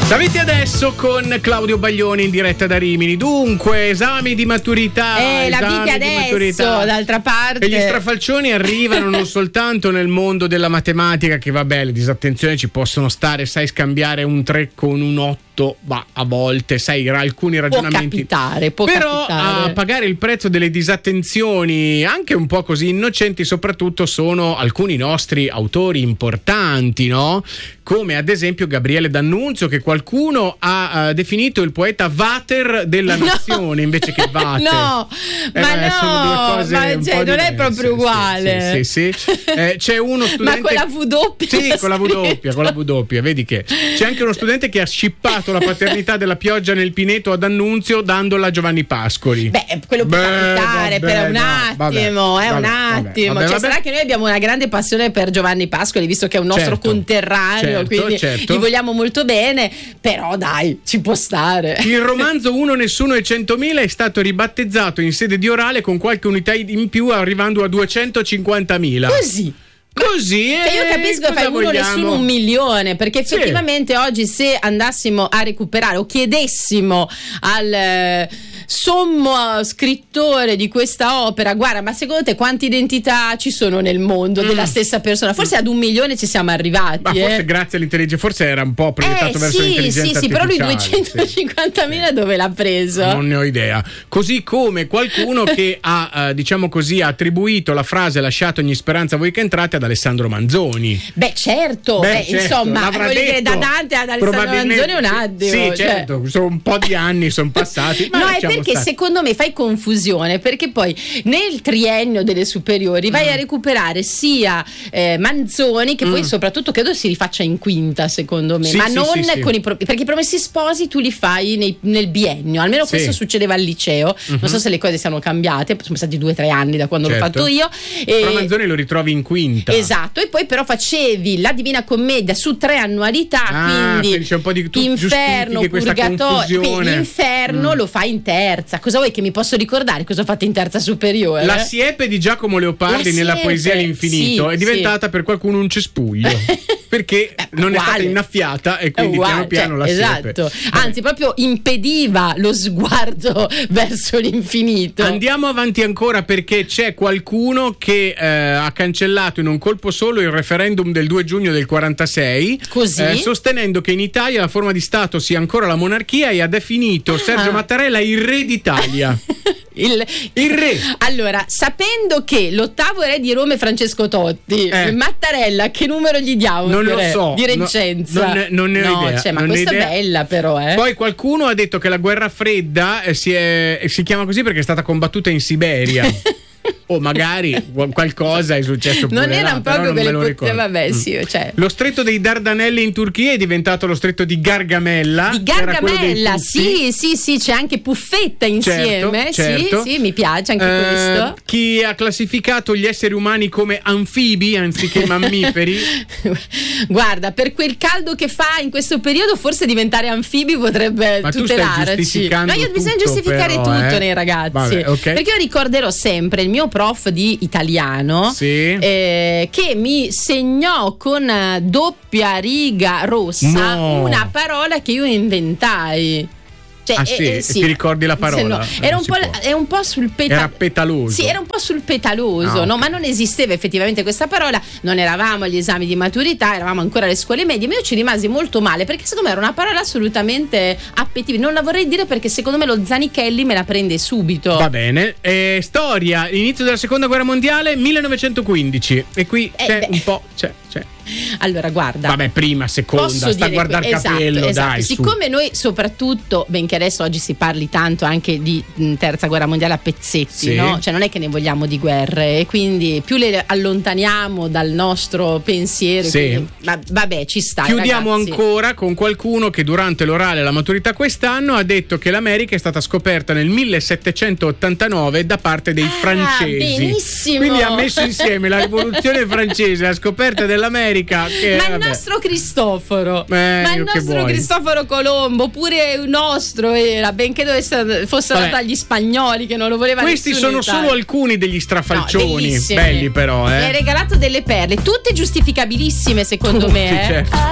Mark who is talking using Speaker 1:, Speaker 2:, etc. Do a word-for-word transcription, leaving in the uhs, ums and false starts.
Speaker 1: Savete adesso con Claudio Baglioni in diretta da Rimini. Dunque, esami di maturità.
Speaker 2: Eh, la vita adesso, d'altra parte.
Speaker 1: E gli strafalcioni arrivano non soltanto nel mondo della matematica, che vabbè, le disattenzioni ci possono stare, sai scambiare un tre con un otto, ma a volte, sai, alcuni ragionamenti.
Speaker 2: Può capitare, può
Speaker 1: Però
Speaker 2: capitare.
Speaker 1: a pagare il prezzo delle disattenzioni, anche un po' così innocenti, soprattutto sono alcuni nostri autori importanti, no? Come ad esempio Gabriele D'Annunzio, che qualcuno ha uh, definito il poeta Vater della nazione, no, invece che Vater.
Speaker 2: No,
Speaker 1: eh,
Speaker 2: ma
Speaker 1: beh,
Speaker 2: no,
Speaker 1: sono due cose
Speaker 2: ma
Speaker 1: un
Speaker 2: cioè,
Speaker 1: po'
Speaker 2: non
Speaker 1: diverse.
Speaker 2: è proprio uguale.
Speaker 1: Sì, sì, sì, sì. Eh, c'è uno studente.
Speaker 2: Ma con la W?
Speaker 1: Sì, con la W, con la W, vedi che c'è anche uno studente che ha scippato la paternità della pioggia nel Pineto ad Annunzio dandola a Giovanni Pascoli.
Speaker 2: Beh, quello può
Speaker 1: Beh,
Speaker 2: capitare,
Speaker 1: vabbè,
Speaker 2: per un
Speaker 1: no,
Speaker 2: attimo,
Speaker 1: vabbè,
Speaker 2: è un
Speaker 1: vabbè,
Speaker 2: attimo.
Speaker 1: vabbè,
Speaker 2: Cioè,
Speaker 1: vabbè.
Speaker 2: sarà che noi abbiamo una grande passione per Giovanni Pascoli, visto che è un nostro
Speaker 1: Certo,
Speaker 2: conterraneo,
Speaker 1: certo,
Speaker 2: quindi
Speaker 1: certo.
Speaker 2: gli vogliamo molto bene, però dai, ci può stare.
Speaker 1: Il romanzo Uno, Nessuno e Centomila è stato ribattezzato in sede di orale con qualche unità in più, arrivando a duecentocinquantamila.
Speaker 2: Così.
Speaker 1: Così
Speaker 2: Cioè io capisco che fai uno,
Speaker 1: vogliamo?
Speaker 2: nessuno, un milione, perché effettivamente sì, oggi se andassimo a recuperare o chiedessimo al eh, sommo scrittore di questa opera, guarda, ma secondo te quante identità ci sono nel mondo mm. della stessa persona? Forse ad un milione ci siamo arrivati.
Speaker 1: Ma forse
Speaker 2: eh.
Speaker 1: grazie all'intelligenza, forse era un po' proiettato
Speaker 2: eh,
Speaker 1: verso
Speaker 2: sì,
Speaker 1: l'intelligenza
Speaker 2: sì, sì, però lui
Speaker 1: sì.
Speaker 2: duecentocinquantamila sì. Dove l'ha preso?
Speaker 1: Non ne ho idea. Così come qualcuno che ha, eh, diciamo così, attribuito la frase "lasciate ogni speranza voi che entrate" ad Alessandro Manzoni.
Speaker 2: Beh, certo,
Speaker 1: Beh,
Speaker 2: beh,
Speaker 1: certo,
Speaker 2: insomma, voglio dire, da Dante ad Alessandro Manzoni un attimo.
Speaker 1: Sì,
Speaker 2: cioè.
Speaker 1: certo, sono un po' di anni sono passati. Ma
Speaker 2: no, è perché
Speaker 1: stare.
Speaker 2: secondo me fai confusione, perché poi nel triennio delle superiori vai
Speaker 1: mm.
Speaker 2: a recuperare sia eh, Manzoni, che mm. poi soprattutto credo si rifaccia in quinta, secondo me,
Speaker 1: sì,
Speaker 2: ma
Speaker 1: sì,
Speaker 2: non
Speaker 1: sì, sì.
Speaker 2: con i pro- perché i Promessi Sposi tu li fai nei, nel biennio, almeno
Speaker 1: sì.
Speaker 2: questo succedeva al liceo. Mm-hmm. Non so se le cose siano cambiate, sono stati due o tre anni da quando
Speaker 1: certo.
Speaker 2: l'ho fatto io. E
Speaker 1: però Manzoni lo ritrovi in quinta.
Speaker 2: Esatto, e poi però facevi la Divina Commedia su tre annualità,
Speaker 1: ah,
Speaker 2: quindi
Speaker 1: c'è un po' di tu,
Speaker 2: Inferno, Purgatorio, quindi Inferno mm. lo fai in terza. Cosa vuoi che mi posso ricordare? Cosa ho fatto in terza superiore?
Speaker 1: La Siepe di Giacomo Leopardi
Speaker 2: la
Speaker 1: nella
Speaker 2: siepe,
Speaker 1: Poesia all'infinito
Speaker 2: sì,
Speaker 1: è diventata
Speaker 2: sì.
Speaker 1: per qualcuno un cespuglio perché
Speaker 2: Beh,
Speaker 1: non
Speaker 2: uguale.
Speaker 1: è stata innaffiata e quindi
Speaker 2: uguale,
Speaker 1: piano piano
Speaker 2: cioè,
Speaker 1: la Siepe.
Speaker 2: esatto. Anzi, proprio impediva lo sguardo verso l'infinito.
Speaker 1: Andiamo avanti ancora, perché c'è qualcuno che eh, ha cancellato in un colpo solo il referendum del due giugno del quarantasei,
Speaker 2: così
Speaker 1: eh, sostenendo che in Italia la forma di Stato sia ancora la monarchia, e ha definito ah. Sergio Mattarella il re d'Italia.
Speaker 2: Il,
Speaker 1: il re.
Speaker 2: Allora, sapendo che l'ottavo re di Roma è Francesco Totti, eh. Mattarella che numero gli diamo?
Speaker 1: Non lo
Speaker 2: re?
Speaker 1: so.
Speaker 2: Di reggenza?
Speaker 1: No, non, ne, non ne ho
Speaker 2: no,
Speaker 1: idea.
Speaker 2: Cioè, ma
Speaker 1: non
Speaker 2: questa
Speaker 1: idea.
Speaker 2: è bella però, eh.
Speaker 1: Poi qualcuno ha detto che la guerra fredda eh, si, è, si chiama così perché è stata combattuta in Siberia. O magari qualcosa è successo pure
Speaker 2: non erano
Speaker 1: là,
Speaker 2: proprio quelle
Speaker 1: pot-
Speaker 2: pot- vabbè, sì, cioè.
Speaker 1: Lo stretto dei Dardanelli in Turchia è diventato lo stretto di Gargamella.
Speaker 2: Di Gargamella, sì, sì, sì, c'è anche Puffetta insieme.
Speaker 1: Certo, certo.
Speaker 2: Sì, sì, mi piace anche
Speaker 1: eh,
Speaker 2: questo.
Speaker 1: Chi ha classificato gli esseri umani come anfibi anziché mammiferi?
Speaker 2: Guarda, per quel caldo che fa in questo periodo, forse diventare anfibi potrebbe
Speaker 1: Ma
Speaker 2: tutelarci. No, io bisogna giustificare
Speaker 1: però,
Speaker 2: tutto
Speaker 1: eh.
Speaker 2: nei ragazzi.
Speaker 1: Vabbè, okay.
Speaker 2: Perché io ricorderò sempre il mio prof di italiano,
Speaker 1: sì.
Speaker 2: eh, che mi segnò con doppia riga rossa
Speaker 1: no.
Speaker 2: una parola che io inventai. Cioè,
Speaker 1: ah sì,
Speaker 2: eh, sì.
Speaker 1: ti ricordi la parola?
Speaker 2: No. Era, un po', è un po' sul petaloso.
Speaker 1: Era petaloso.
Speaker 2: Sì, era un po' sul petaloso,
Speaker 1: ah,
Speaker 2: no?
Speaker 1: okay.
Speaker 2: Ma non esisteva effettivamente questa parola, non eravamo agli esami di maturità, eravamo ancora alle scuole medie, ma io ci rimasi molto male perché secondo me era una parola assolutamente appetibile. Non la vorrei dire perché secondo me lo Zanichelli me la prende subito.
Speaker 1: Va bene. Eh, storia, inizio della seconda guerra mondiale, millenovecentoquindici. E qui
Speaker 2: eh
Speaker 1: c'è
Speaker 2: beh.
Speaker 1: un po', c'è, c'è.
Speaker 2: Allora, guarda.
Speaker 1: Vabbè, prima, seconda,
Speaker 2: posso
Speaker 1: sta a guardare il
Speaker 2: esatto,
Speaker 1: capello,
Speaker 2: esatto.
Speaker 1: dai.
Speaker 2: Siccome
Speaker 1: su.
Speaker 2: noi, soprattutto, benché adesso oggi si parli tanto anche di mh, terza guerra mondiale a pezzetti,
Speaker 1: sì.
Speaker 2: no? Cioè non è che ne vogliamo di guerre, e quindi più le allontaniamo dal nostro pensiero,
Speaker 1: sì.
Speaker 2: quindi, ma, vabbè, ci sta.
Speaker 1: Chiudiamo
Speaker 2: ragazzi.
Speaker 1: ancora con qualcuno che durante l'orale alla maturità quest'anno ha detto che l'America è stata scoperta nel millesettecentottantanove da parte dei
Speaker 2: ah,
Speaker 1: francesi.
Speaker 2: Benissimo.
Speaker 1: Quindi ha messo insieme la rivoluzione francese, la scoperta dell'America. Che,
Speaker 2: ma il
Speaker 1: vabbè.
Speaker 2: nostro Cristoforo,
Speaker 1: eh,
Speaker 2: ma il nostro Cristoforo Colombo, pure il nostro era, benché dovesse, fosse dato agli spagnoli che non lo volevano.
Speaker 1: Questi sono solo alcuni degli strafalcioni,
Speaker 2: no,
Speaker 1: belli però, eh.
Speaker 2: Mi hai regalato delle perle, tutte giustificabilissime secondo
Speaker 1: Tutti,
Speaker 2: me, eh.
Speaker 1: certo.